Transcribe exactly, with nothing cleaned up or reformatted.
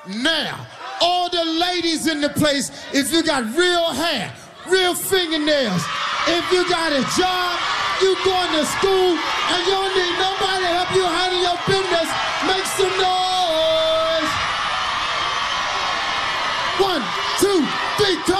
Now, all the ladies in the place, if you got real hair, real fingernails, if you got a job, you going to school, and you don't need nobody to help you handle your business, make some noise. One, two, three, come.